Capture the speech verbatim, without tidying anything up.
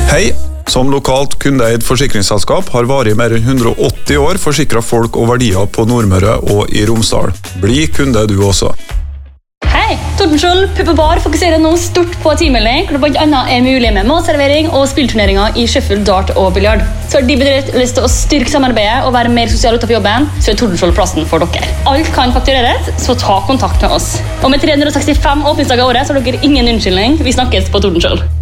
Hei, som lokalt kundeeid forsikringsselskap har varig mer enn hundre og åtti år forsikret folk og verdier på Nordmøre og i Romsdal. Bli kunde du også. Hei, Tordenskjold Pub og Bar fokuserer nå stort på teammelding, hvor det blant annet er mulig med matservering og spillturneringer i Sheffield, Dart og Billiard. Så har de bedrift lyst til å styrke samarbeidet og være mer sosial utenfor jobben, så er Tordenskjold plassen for dere. Alt kan faktureres, så ta kontakt med oss. Og med tre hundre og sekstifem åpningsdager i året så har dere ingen unnskyldning. Vi snakkes på Tordenskjold.